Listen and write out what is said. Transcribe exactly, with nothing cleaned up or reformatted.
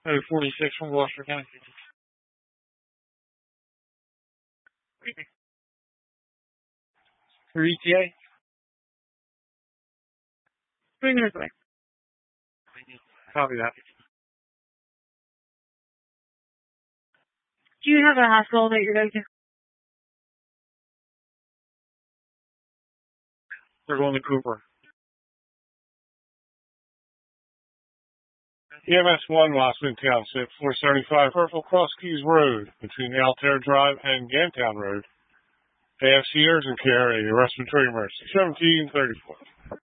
oh forty-six from Gloucester County. For E T A? Three minutes away. Copy that. Do you have a hospital that you're going to? We're going to Cooper. E M S one, Lossman Township, four seventy-five Purple Cross Keys Road, between Altair Drive and Gantown Road. A F C urgent care, a respiratory emergency, seventeen thirty-four.